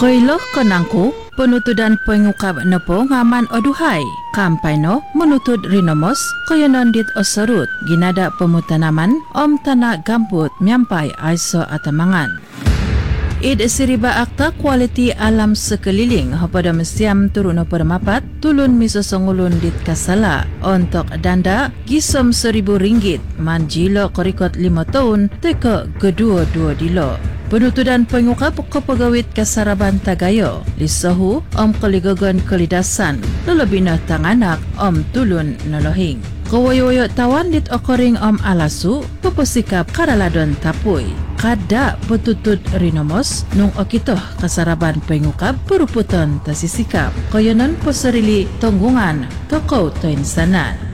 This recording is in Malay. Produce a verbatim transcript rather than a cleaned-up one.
Koiloh konangku, penutudan pengukap nepo ngaman oduhai. Kampay no menutud rinomos koyonon dit osorut ginada pemutanaman om tanah gambut nyampai aiso atamangan. Id siriba akta kualiti alam sekeliling pada mesiam turun permapat tulun miso songulun dit kasala untuk danda gisom seribu ringgit manjilo korikot lima tahun teka kedua-dua dilo. Penutudan pengukap kepegawit kasaraban Tagayo lisahu om keligogon kelidasan lelebina tanganak om tulun nelohing. Kawayo-wayo tawan dit okoring om alasu pepesikap karaladon tapui. Kada petutut rinomos nung okitoh kasaraban pengukap peruputan tasisikap. Koyonon poserili tonggungan toko toinsanan.